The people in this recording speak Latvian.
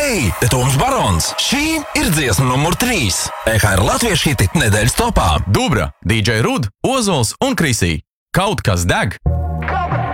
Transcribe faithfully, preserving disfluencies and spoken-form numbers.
Hei, te Toms Barons! Šī ir dziesma numur trīs. E H R latviešu hiti nedēļas topā. Dubra, D J Rud, Ozols un Krisī. Kaut kas deg!